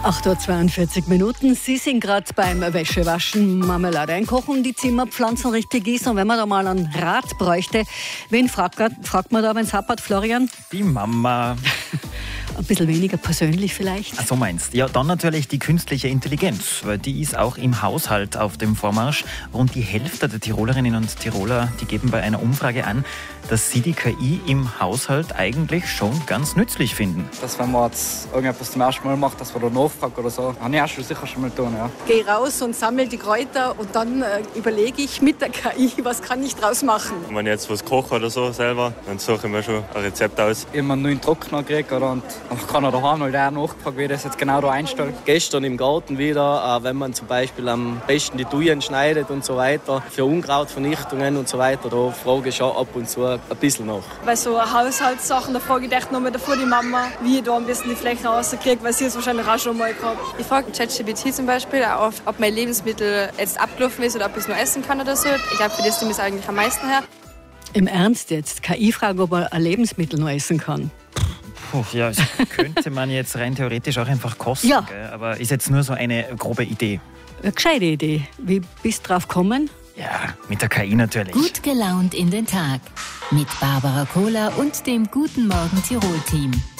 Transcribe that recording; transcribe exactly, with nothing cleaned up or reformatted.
acht Uhr zweiundvierzig Minuten. Sie sind gerade beim Wäschewaschen, Marmelade einkochen, die Zimmerpflanzen richtig gießen. Und wenn man da mal einen Rat bräuchte, wen fragt, fragt man da, wenn es hapert, Florian? Die Mama. Ein bisschen weniger persönlich vielleicht. Ach so meinst. Ja, dann natürlich die künstliche Intelligenz, weil die ist auch im Haushalt auf dem Vormarsch. Rund die Hälfte der Tirolerinnen und Tiroler, die geben bei einer Umfrage an, dass sie die K I im Haushalt eigentlich schon ganz nützlich finden. Dass wenn man jetzt irgendetwas zum ersten Mal macht, dass man da nachfragt oder so, habe ich auch schon sicher schon mal tun, ja. Gehe raus und sammle die Kräuter und dann äh, überlege ich mit der K I, was kann ich draus machen. Wenn ich jetzt was koche oder so selber, dann suche ich mir schon ein Rezept aus. Immer einen neuen Trockner kriege oder und dann kann er daheim mal der nachgefragt, wie das jetzt genau da einstellt. Gestern im Garten wieder, äh, wenn man zum Beispiel am besten die Thujen schneidet und so weiter, für Unkrautvernichtungen und so weiter, da frage ich schon ab und zu ein bisschen nach. Bei so Haushaltssachen, da frage ich echt noch mal davor die Mama, wie ich da am besten die Flächen rauskriege, weil sie es wahrscheinlich auch schon mal gehabt. Ich frage ChatGPT zum Beispiel, auch, ob mein Lebensmittel jetzt abgelaufen ist oder ob ich es nur essen kann oder so. Ich glaube, für das nimmt es eigentlich am meisten her. Im Ernst jetzt? K I fragen, ob man ein Lebensmittel noch essen kann? Puh, ja, das könnte man jetzt rein theoretisch auch einfach kosten, ja. Gell? Aber ist jetzt nur so eine grobe Idee. Eine gescheite Idee. Wie bist du drauf gekommen? Ja, mit der K I natürlich. Gut gelaunt in den Tag mit Barbara Kohler und dem Guten Morgen Tirol-Team.